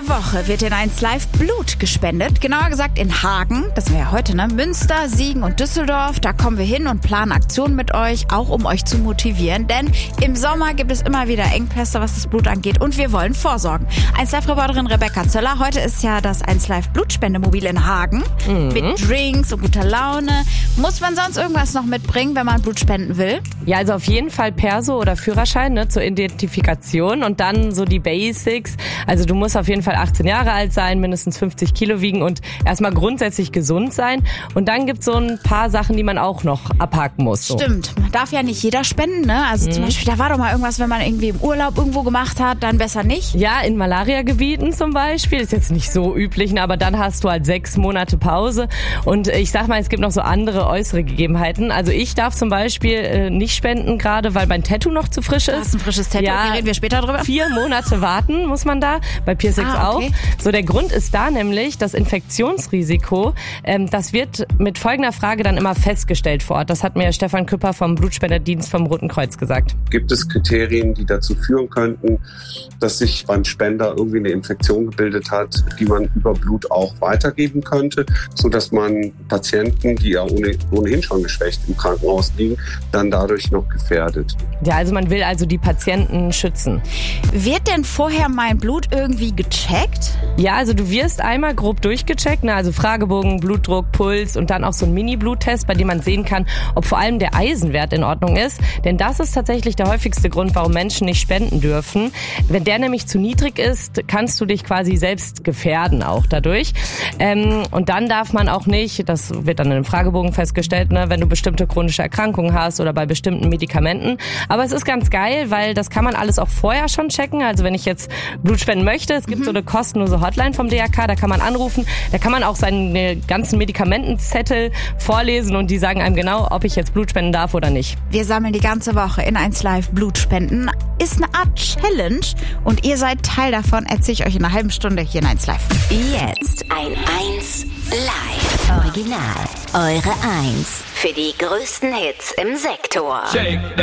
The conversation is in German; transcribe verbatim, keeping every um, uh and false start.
Woche wird in eins Live Blut gespendet. Genauer gesagt in Hagen, das wäre ja heute, ne? Münster, Siegen und Düsseldorf. Da kommen wir hin und planen Aktionen mit euch, auch um euch zu motivieren. Denn im Sommer gibt es immer wieder Engpässe, was das Blut angeht. Und wir wollen vorsorgen. eins Live-Reporterin Rebecca Zöller. Heute ist ja das eins Live Blutspendemobil in Hagen. Mhm. Mit Drinks und guter Laune. Muss man sonst irgendwas noch mitbringen, wenn man Blut spenden will? Ja, also auf jeden Fall Perso oder Führerschein, ne, zur Identifikation. Und dann so die Basics. Also du musst auf jeden Fall achtzehn Jahre alt sein, mindestens fünfzig Kilo wiegen und erstmal grundsätzlich gesund sein. Und dann gibt's so ein paar Sachen, die man auch noch abhaken muss. So. Stimmt, man darf ja nicht jeder spenden, ne? Also mhm. zum Beispiel, da war doch mal irgendwas, wenn man irgendwie im Urlaub irgendwo gemacht hat, dann besser nicht. Ja, in Malariagebieten zum Beispiel, ist jetzt nicht so üblich, aber dann hast du halt sechs Monate Pause. Und ich sag mal, es gibt noch so andere äußere Gegebenheiten. Also ich darf zum Beispiel äh, nicht spenden gerade, weil mein Tattoo noch zu frisch ist. Das ist ein frisches Tattoo, ja, reden wir später drüber. Vier Monate warten muss man da, bei Piercings ah, okay. auch. So, der Grund ist da nämlich das Infektionsrisiko. Ähm, das wird mit folgender Frage dann immer festgestellt vor Ort. Das hat mir Stefan Küpper vom Blutspenderdienst vom Roten Kreuz gesagt. Gibt es Kriterien, die dazu führen könnten, dass sich beim Spender irgendwie eine Infektion gebildet hat, die man über Blut auch weitergeben könnte, sodass man Patienten, die ja ohne, ohnehin schon geschwächt im Krankenhaus liegen, dann dadurch noch gefährdet? Ja, also man will also die Patienten schützen. Wird denn vorher mein Blut irgendwie gecheckt? Ja, also du wirst einmal grob durchgecheckt, ne? Also Fragebogen, Blutdruck, Puls und dann auch so ein Mini-Bluttest, bei dem man sehen kann, ob vor allem der Eisenwert in Ordnung ist. Denn das ist tatsächlich der häufigste Grund, warum Menschen nicht spenden dürfen. Wenn der nämlich zu niedrig ist, kannst du dich quasi selbst gefährden auch dadurch. Ähm, und dann darf man auch nicht, das wird dann in einem Fragebogen festgestellt, ne, wenn du bestimmte chronische Erkrankungen hast oder bei bestimmten Medikamenten. Aber es ist ganz geil, weil das kann man alles auch vorher schon checken. Also wenn ich jetzt Blut spenden möchte, es gibt mhm. so eine kostenlose Hotline vom D R K, da kann man anrufen, da kann man auch seine ganzen Medikamentenzettel vorlesen und die sagen einem genau, ob ich jetzt Blut spenden darf oder nicht. Wir sammeln die ganze Woche in eins Live Blutspenden. Ist eine Art Challenge und ihr seid Teil davon, erzähle ich euch in einer halben Stunde hier in eins Live. Jetzt ein eins Live Original. Eure eins für die größten Hits im Sektor.